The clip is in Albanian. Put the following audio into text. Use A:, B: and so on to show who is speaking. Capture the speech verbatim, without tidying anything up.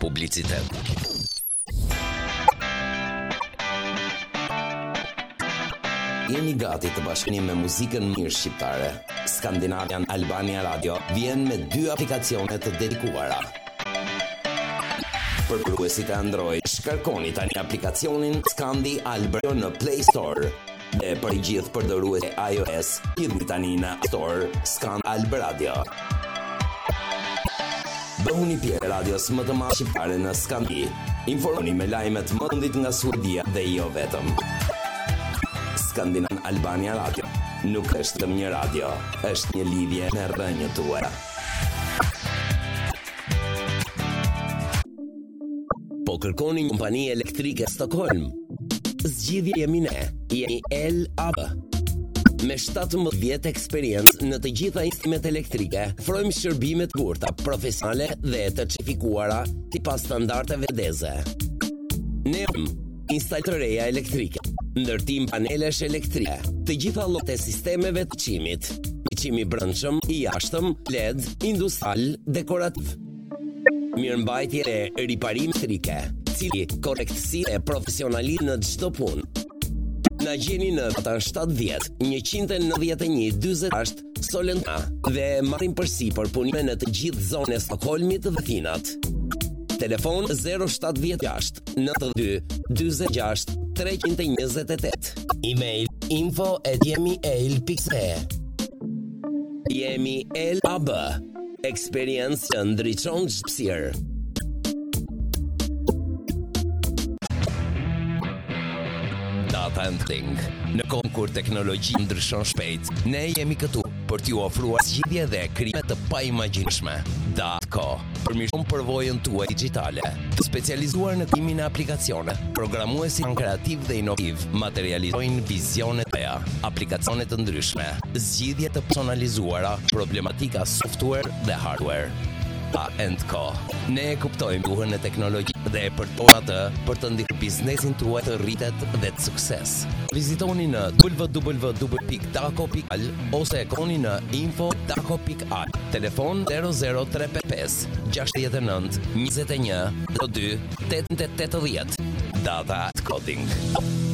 A: publicitet. Jeni gati të bashkëni me muzikën mirë shqiptare. Skandinavian Albania Radio vjen me dy aplikacione të dedikuara. Për përgjuesit e Android, shkarkoni tani aplikacionin Skandi Albania në Play Store. Dhe për i gjithë përdorësues e iOS, hidhni tani në App Store Skand Alb Radio. Bëhuni pjesë e radios më të madhe shqiptare në Skandi. Informoni me lajmet më të fundit nga Suedia dhe jo vetëm. Skandinavian Albania Radio nuk është vetëm një radio, është një lidhje me rrënjët tuaja. Po kërkoni një kompani elektrike Stockholm? Zgjidhja jemi ne, jemi L A B. Me shtatëmbëdhjetë vjet eksperiencë në të gjitha instalimet elektrike, ofrojmë shërbime të ngurta, profesionale dhe të certifikuara sipas standardeve vedeze. Ne instalatoreja elektrike, ndërtim panelesh elektrike, të gjitha llojet e sistemeve të çimit, çimi brendshëm, i jashtëm, L E D, industrial, dekorativ. Mirëmbajtje e riparim elektrike, cili korrektësi e profesionalisht në çdo punë. Na gjeni në Vatan shtatëdhjetë, njëqind e nëntëdhjetë e një, dyzet e shtat Solenta dhe marrim përsipër punime në të gjithë zonën e Stockholmit dhe Finat. Telefon zero shtat gjasht nëntëdhjetë e dy, dyzet e gjashtë, treqind e njëzet e tetë. Email info at jemiel pikë e. Jemi L A B. Experience që ndriçon hapësirë. Data and Thing. Në kohë kur teknologji ndryshon shpejt, ne jemi këtu për t'ju ofruar zgjidhje dhe krijime të paimagjinshme. Datco, përmirëson përvojën tuaj digjitale, të specializuar në krijimin e aplikacione. Programuesi kreativ dhe inovativ materializojnë vizionet tuaja, aplikacione të ndryshme, zgjidhje të personalizuara, problematika software dhe hardware. A and Co. Ne e kuptojmë duhën e teknologji dhe e përdorim atë për të ndihmuar biznesin tuaj të rritet dhe të sukses. Vizitoni në w w w pikë daco pikë al ose koni në info daco pikë al. Telefon zero zero tre pesë pesë gjashtëdhjetë e nëntë njëzet e një zero dy tetëdhjetë e tetë. Data Coding.